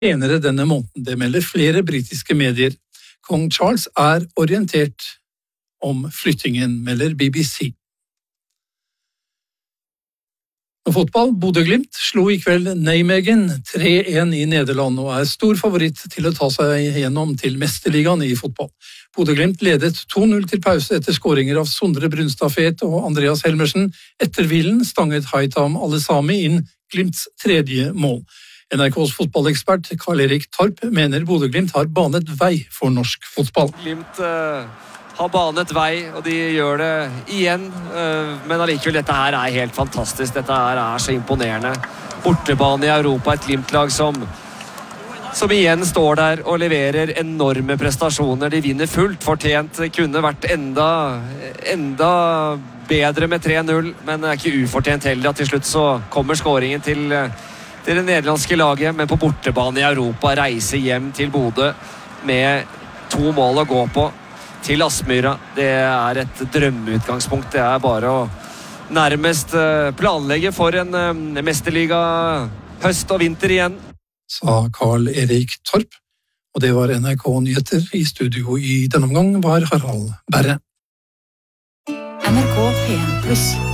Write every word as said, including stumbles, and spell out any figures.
Senere denne måneden, det melder flere britiske medier. Kong Charles er orientert om flyttingen, melder B B C. Fotball, Bodø/Glimt slo i kveld Nijmegen tre en i Nederland og er stor favoritt til å ta seg gjennom til mesterligaen i fotball. Bodø/Glimt ledet to null til pause etter skåringer av Sondre Brunstad Fet og Andreas Helmersen. Etter hvilen stanget Haitham Alesami inn Glimts tredje mål. N R K's fotballekspert Karl-Erik Torp mener Bodø/Glimt har banet vei for norsk fotball. Glimt uh, har banet vei, og de gjør det igjen. Uh, men allikevel, dette her er helt fantastisk. Dette her er så imponerende. Bortebane i Europa, et Glimt-lag som, som igjen står der og leverer enorme prestasjoner. De vinner fullt fortjent. Det kunne vært enda, enda bedre med tre null, men det er ikke ufortjent heller at til slutt så kommer skåringen til... Uh, til det nederlandske laget, men på bortebane i Europa reiser hjem til Bodø med to mål å gå på til Aspmyra. Det er et drømmeutgangspunkt. Det er bare å nærmest planlegge for en mesterliga høst og vinter igjen. Sa Karl-Erik Torp, og det var N R K Nyheter. I studio i denne omgang var Harald Berre. N R K P en pluss.